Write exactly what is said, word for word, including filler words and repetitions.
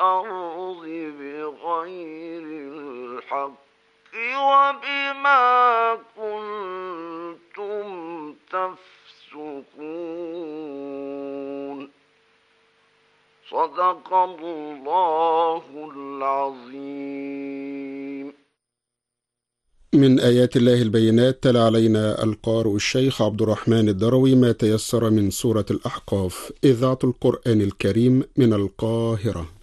الأرض بغير الحق وبما كنتم تفسقون. صدق الله العظيم. من آيات الله البينات تلا علينا القارئ الشيخ عبد الرحمن الدروي ما تيسر من سورة الأحقاف، إذاعة القرآن الكريم من القاهرة.